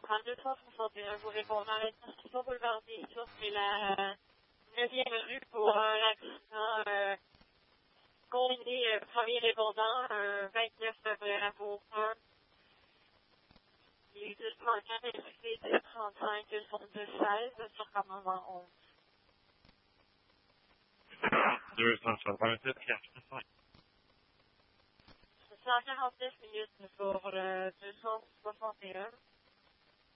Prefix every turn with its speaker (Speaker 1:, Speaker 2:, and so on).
Speaker 1: centrale 261, vous répondez à l'intersection boulevard des Sources, c'est la 9e rue pour l'accident combiné premier répondant, 29 à Beauport. Les 234 expliqués 235 216 sur commandement 11.
Speaker 2: 267, 45.
Speaker 1: 149 minutes pour le 261.